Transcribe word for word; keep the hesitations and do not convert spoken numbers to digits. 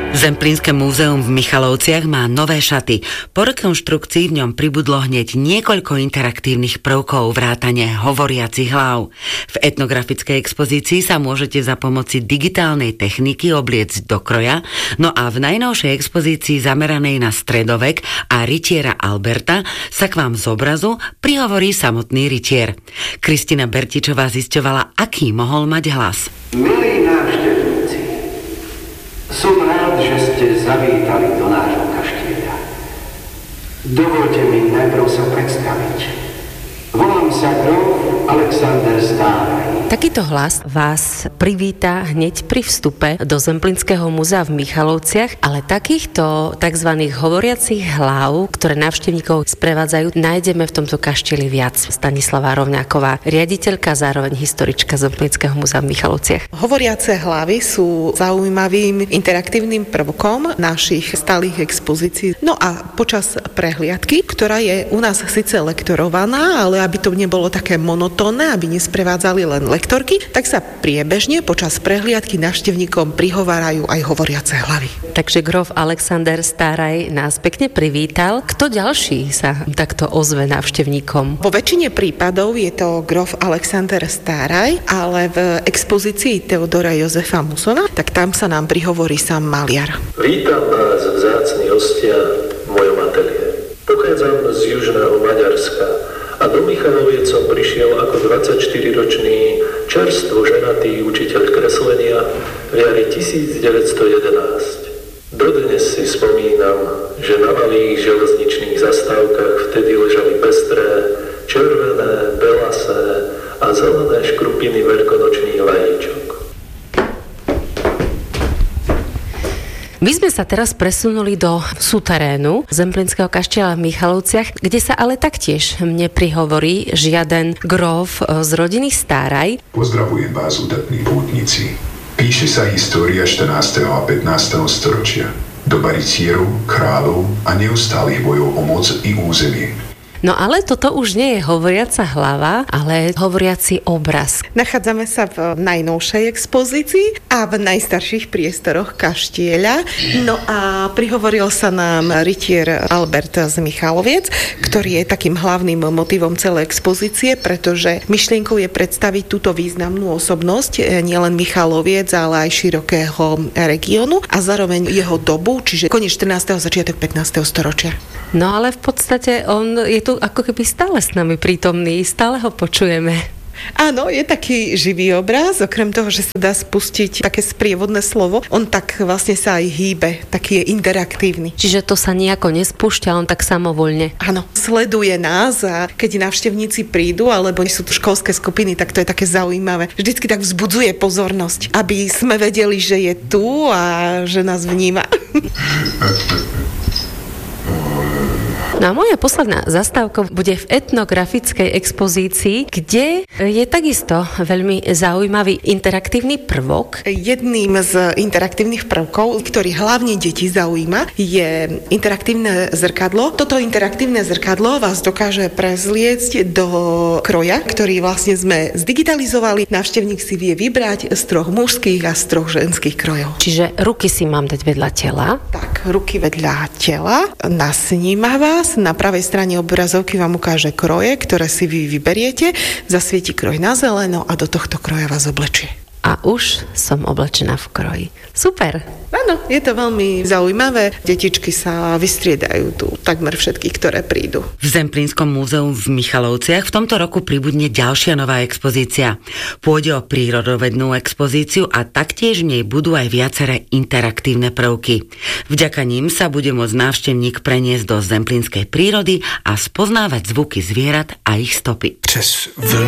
Zemplínske múzeum v Michalovciach má nové šaty. Po rekonštrukcii v ňom pribudlo hneď niekoľko interaktívnych prvkov vrátane hovoriacich hlav. V etnografickej expozícii sa môžete za pomoci digitálnej techniky obliecť do kroja, no a v najnovšej expozícii zameranej na stredovek a rytiera Alberta sa k vám z obrazu prihovorí samotný rytier. Kristina Bertičová zisťovala, aký mohol mať hlas. Milí návštevníci, som rád, že ste zavítali do nášho kaštieľa. Dovolte mi najprv sa predstaviť. Volám sa grof Alexander Stáraj. Takýto hlas vás privíta hneď pri vstupe do Zemplínskeho múzea v Michalovciach, ale takýchto tzv. Hovoriacich hlav, ktoré návštevníkov sprevádzajú, nájdeme v tomto kaštieli viac. Stanislava Rovňáková, riaditeľka, zároveň historička Zemplínskeho múzea v Michalovciach. Hovoriace hlavy sú zaujímavým interaktívnym prvkom našich stálych expozícií. No a počas prehliadky, ktorá je u nás síce lektorovaná, ale aby to nebolo také monotónne, aby nesprevádzali len lektorky, tak sa priebežne počas prehliadky návštevníkom prihovárajú aj hovoriace hlavy. Takže grof Alexander Stáraj nás pekne privítal. Kto ďalší sa takto ozve návštevníkom? Vo väčšine prípadov je to grof Alexander Stáraj, ale v expozícii Teodora Jozefa Musona, tak tam sa nám prihovorí sám maliar. Vítam vás, vzácni hostia, v mojom ateliéri. Pochádzam z južného Maďarska a do Michaloviec som prišiel ako dvadsaťštyriročný čerstvo ženatý učiteľ kreslenia v jari devätnásť jedenásť. Dodnes si spomínam, že na malých železničných zastávkach vtedy ležali pestré, červené, belasé a zelené škrupiny veľkonočných vajíčok. My sme sa teraz presunuli do súterénu Zemplínskeho kaštieľa v Michalovciach, kde sa ale taktiež mne prihovorí žiaden gróf z rodiny Stáraj. Pozdravujem vás, udatní pútnici. Píše sa história štrnásteho a pätnásteho storočia. Doba rytierov, kráľov a neustálych bojov o moc i územie. No ale toto už nie je hovoriaca hlava, ale hovoriaci obraz. Nachádzame sa v najnovšej expozícii a v najstarších priestoroch kaštieľa. No a prihovoril sa nám rytier Albert z Michaloviec, ktorý je takým hlavným motivom celej expozície, pretože myšlienkou je predstaviť túto významnú osobnosť nielen Michaloviec, ale aj širokého regiónu a zároveň jeho dobu, čiže koniec štrnásteho začiatok pätnásteho storočia. No ale v podstate on je tu ako keby stále s nami prítomný, stále ho počujeme. Áno, je taký živý obraz, okrem toho, že sa dá spustiť také sprievodné slovo, on tak vlastne sa aj hýbe, taký je interaktívny. Čiže to sa nejako nespúšťa, on tak samovoľne. Áno, sleduje nás a keď návštevníci prídu, alebo sú tu školské skupiny, tak to je také zaujímavé. Vždycky tak vzbudzuje pozornosť, aby sme vedeli, že je tu a že nás vníma. No a moja posledná zastávka bude v etnografickej expozícii, kde je takisto veľmi zaujímavý interaktívny prvok. Jedným z interaktívnych prvkov, ktorý hlavne deti zaujíma, je interaktívne zrkadlo. Toto interaktívne zrkadlo vás dokáže prezliecť do kroja, ktorý vlastne sme zdigitalizovali. Návštevník si vie vybrať z troch mužských a z troch ženských krojov. Čiže ruky si mám dať vedľa tela? Tak, ruky vedľa tela. Nasníma vás. Na pravej strane obrazovky vám ukáže kroje, ktoré si vy vyberiete, zasvieti kroj na zeleno a do tohto kroja vás oblečie. A už som oblečená v kroji. Super! Áno, je to veľmi zaujímavé. Detičky sa vystriedajú tu, takmer všetky, ktoré prídu. V Zemplínskom múzeu v Michalovciach v tomto roku pribudne ďalšia nová expozícia. Pôjde o prírodovednú expozíciu a taktiež v nej budú aj viaceré interaktívne prvky. Vďaka ním sa bude môcť návštevník preniesť do zemplínskej prírody a spoznávať zvuky zvierat a ich stopy. Přes